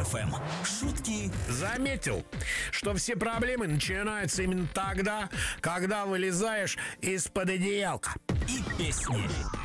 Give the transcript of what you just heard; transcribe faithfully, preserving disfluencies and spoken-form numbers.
эф эм. Шутки. Заметил, что все проблемы начинаются именно тогда, когда вылезаешь из-под одеялка. И песни.